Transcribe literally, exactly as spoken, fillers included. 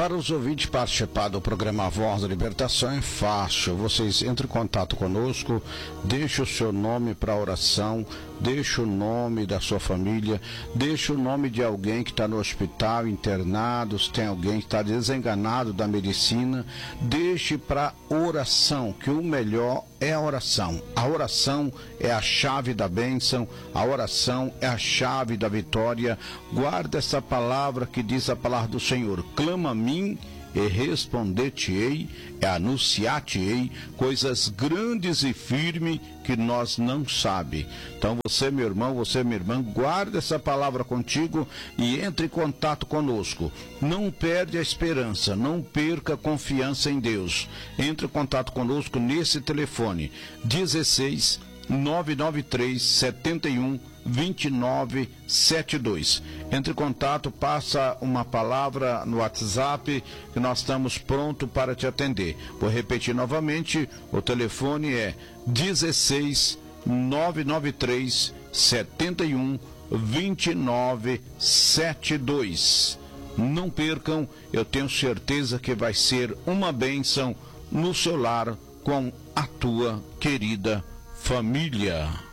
Para os ouvintes participar do programa Voz da Libertação é fácil. Vocês entrem em contato conosco, deixe o seu nome para a oração, deixe o nome da sua família, deixe o nome de alguém que está no hospital, internado, se tem alguém que está desenganado da medicina, deixe para oração, que o melhor é a oração. A oração é a chave da bênção, a oração é a chave da vitória. Guarda essa palavra que diz a palavra do Senhor: clama a mim e responder-te-ei, e anunciar-te-ei coisas grandes e firmes que nós não sabe. Então você, meu irmão, você, minha irmã, guarda essa palavra contigo e entre em contato conosco. Não perde a esperança, não perca a confiança em Deus. Entre em contato conosco nesse telefone dezesseis, nove nove três, sete um, vinte e nove setenta e dois. Entre em contato, passa uma palavra no WhatsApp que nós estamos prontos para te atender. Vou repetir novamente, o telefone é dezesseis, nove nove três, sete um, vinte e nove setenta e dois. Não percam, eu tenho certeza que vai ser uma bênção no seu lar com a tua querida família.